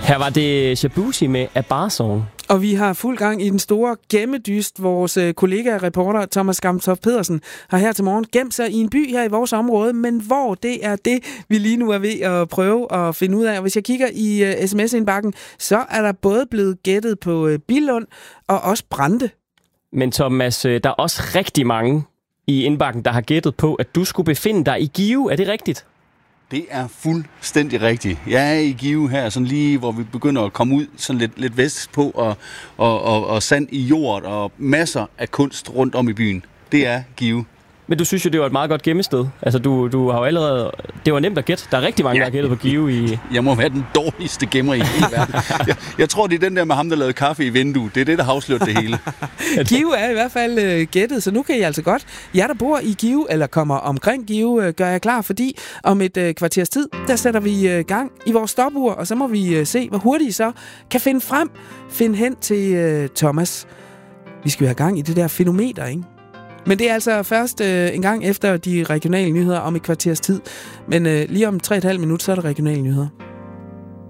Her var det Shabushi med A Bar Song. Og vi har fuld gang i den store gemmedyst. Vores kollega og reporter Thomas Gamtoft Pedersen har her til morgen gemt sig i en by her i vores område, men hvor det er det, vi lige nu er ved at prøve at finde ud af. Og hvis jeg kigger i sms-indbakken, så er der både blevet gættet på Billund og også Brande. Men Thomas, der er også rigtig mange i indbakken, der har gættet på, at du skulle befinde dig i Give. Er det rigtigt? Det er fuldstændig rigtigt. Jeg er i Give her, sådan lige hvor vi begynder at komme ud sådan lidt vest på, og sand i jord, og masser af kunst rundt om i byen. Det er Give. Men du synes jo, det var et meget godt gemmested. Altså, du har jo allerede... Det var nemt at gætte. Der er rigtig mange, der har gættet på Give i... Jeg må være den dårligste gemmer i hele verden. Jeg tror, det er den der med ham, der lavede kaffe i vinduet. Det er det, der har afsløret det hele. Give er i hvert fald gættet, så nu kan I altså godt... Jeg, der bor i Give, eller kommer omkring Give, gør jeg klar, fordi om et kvarters tid, der sætter vi gang i vores stopur, og så må vi se, hvor hurtigt I så kan finde hen til Thomas. Vi skal jo have gang i det der fænometer, ikke? Men det er altså først en gang efter de regionale nyheder om et kvarters tid. Men lige om 3,5 minutter, så er der regionale nyheder.